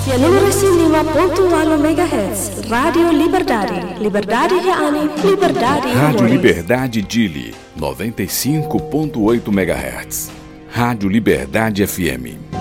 105.8 MHz, Rádio Liberdade. Liberdade real, liberdade Rádio amor. Liberdade Dili, 95.8 MHz. Rádio Liberdade FM.